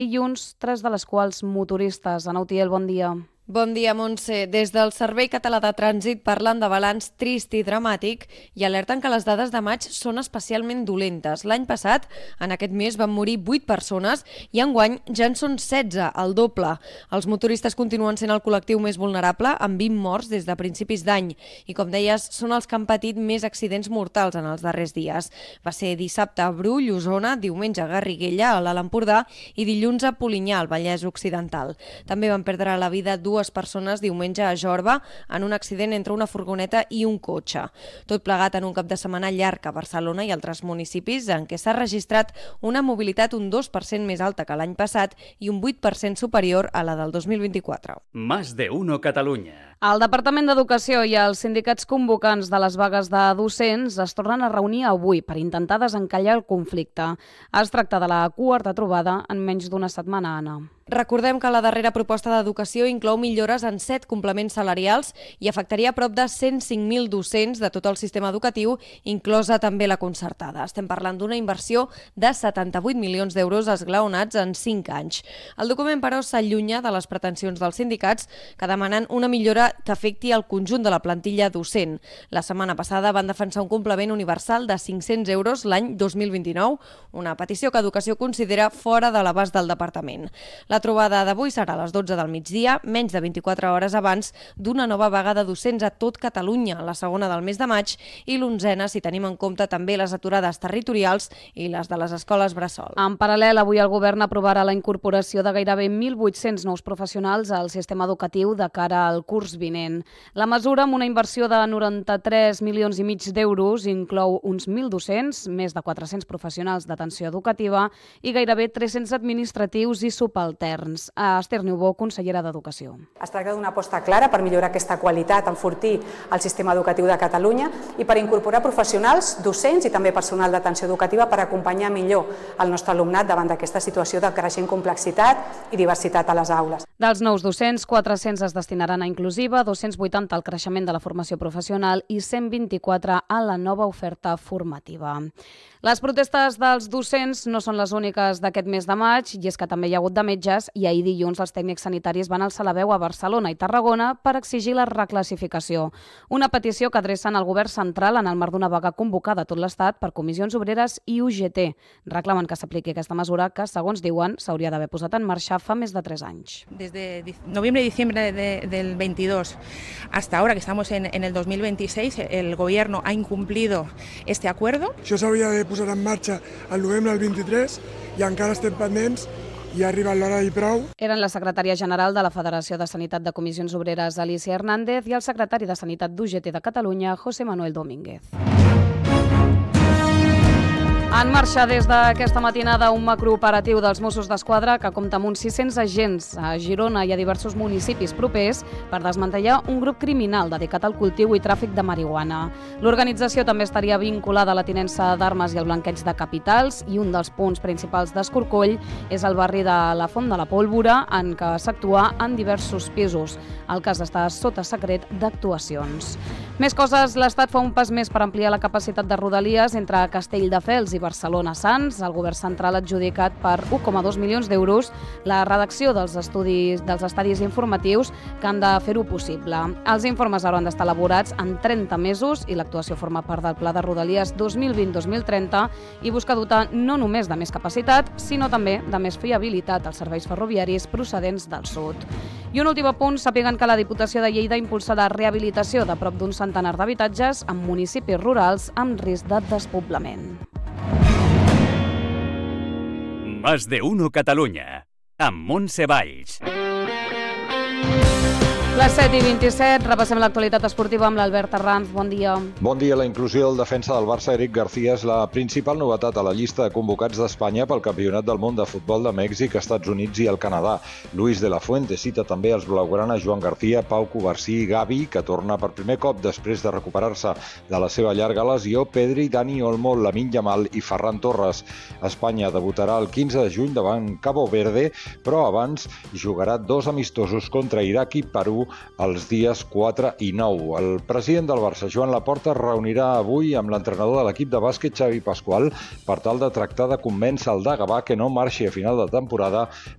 dilluns, 3 de les quals motoristes. Ana Utiel, bon dia. Bon dia, Montse. Des del Servei Català de Trànsit parlen de balanç trist i dramàtic i alerten que les dades de maig són especialment dolentes. L'any passat, en aquest mes, van morir 8 persones i enguany ja en són 16, el doble. Els motoristes continuen sent el col·lectiu més vulnerable, amb 20 morts des de principis d'any. I com deies, són els que han patit més accidents mortals en els darrers dies. Va ser dissabte a Brull, Osona, diumenge a Garriguella, a l'Alt Empordà, i dilluns a Polinyà, al Vallès Occidental. També van perdre la vida dues persones diumenge a Jorba en un accident entre una furgoneta i un cotxe. Tot plegat en un cap de setmana llarg a Barcelona i altres municipis en què s'ha registrat una mobilitat un 2% més alta que l'any passat i un 8% superior a la del 2024. Más de uno Catalunya. El Departament d'Educació i els sindicats convocants de les vagues de docents es tornen a reunir avui per intentar desencallar el conflicte. Es tracta de la quarta trobada en menys d'una setmana, Anna. Recordem que la darrera proposta d'educació inclou millores en 7 complements salarials i afectaria a prop de 105.000 docents de tot el sistema educatiu, inclosa també la concertada. Estem parlant d'una inversió de 78 milions d'euros esglaonats en 5 anys. El document, però, s'allunya de les pretensions dels sindicats que demanen una millora que afecti el conjunt de la plantilla docent. La setmana passada van defensar un complement universal de 500 euros l'any 2029, una petició que Educació considera fora de l'abast del departament. La trobada d'avui serà a les 12 del migdia, menys de 24 hores abans d'una nova vaga de docents a tot Catalunya, la segona del mes de maig i l'11ena si tenim en compte també les aturades territorials i les de les escoles bressol. En paral·lel, avui el govern aprovarà la incorporació de gairebé 1.800 nous professionals al sistema educatiu de cara al curs vinent. La mesura, amb una inversió de 93 milions i mig d'euros, inclou uns 1.000 docents, més de 400 professionals d'atenció educativa i gairebé 300 administratius i subalterns. Esther Niubó, consellera d'Educació. Es tracta d'una aposta clara per millorar aquesta qualitat, enfortir el sistema educatiu de Catalunya i per incorporar professionals, docents i també personal d'atenció educativa per acompanyar millor el nostre alumnat davant d'aquesta situació de creixent complexitat i diversitat a les aules. Dels nous docents, 400 es destinaran a inclusiva, 280 al creixement de la formació professional i 124 a la nova oferta formativa. Les protestes dels docents no són les úniques d'aquest mes de maig, i és que també hi ha hagut de metges, i ahir dilluns els tècnics sanitaris van alçar la veu a Barcelona i Tarragona per exigir la reclassificació. Una petició que adrecen al govern central en el marc d'una vaga convocada a tot l'Estat per comissions obreres i UGT. Reclamen que s'apliqui aquesta mesura que, segons diuen, s'hauria d'haver posat en marxa fa més de 3 anys. Desde noviembre y diciembre del 22 hasta ahora, que estamos en el 2026, el Gobierno ha incumplido este acuerdo. Això s'hauria de posar en marxa al novembre del 23 i encara estem pendents i ha arribat l'hora i prou. Eren la secretària general de la Federació de Sanitat de Comissions Obreres, Alicia Hernández, i el secretari de Sanitat d'UGT de Catalunya, José Manuel Domínguez. En marxa des d'aquesta matinada un macrooperatiu dels Mossos d'Esquadra que compta amb uns 600 agents a Girona i a diversos municipis propers per desmantellar un grup criminal dedicat al cultiu i tràfic de marihuana. L'organització també estaria vinculada a la tinença d'armes i al blanqueig de capitals i un dels punts principals d'Escorcoll és el barri de la Font de la Pólvora, en què s'actua en diversos pisos. El cas està sota secret d'actuacions. Més coses, l'Estat fa un pas més per ampliar la capacitat de rodalies entre Castelldefels i Barcelona-Sants. El govern central ha adjudicat per 1,2 milions d'euros la redacció dels estadis informatius que han de fer-ho possible. Els informes hauran d'estar elaborats en 30 mesos i l'actuació forma part del Pla de Rodalies 2020-2030 i busca dotar no només de més capacitat, sinó també de més fiabilitat als serveis ferroviaris procedents del sud. I un últim apunt, sàpiguen que la Diputació de Lleida impulsa la rehabilitació de prop d'un centenar d'habitatges en municipis rurals amb risc de despoblament. Más de uno Catalunya, amb Montse Valls. Les 7:27, repassem l'actualitat esportiva amb l'Albert Arranz. Bon dia. Bon dia. La inclusió del defensa del Barça, Eric García, és la principal novetat a la llista de convocats d'Espanya pel Campionat del Món de Futbol de Mèxic, Estats Units i el Canadà. Luis de la Fuente cita també els blaugrana Joan García, Pau Covarsí i Gavi, que torna per primer cop després de recuperar-se de la seva llarga lesió, Pedri, Dani Olmo, Lamine Yamal i Ferran Torres. Espanya debutarà el 15 de juny davant Cabo Verde, però abans jugarà 2 amistosos contra Iraq i Perú els dies 4 i 9. El president del Barça, Joan Laporta, es reunirà avui amb l'entrenador de l'equip de bàsquet, Xavi Pascual, per tal de tractar de convèncer el Dagabà que no marxi a final de temporada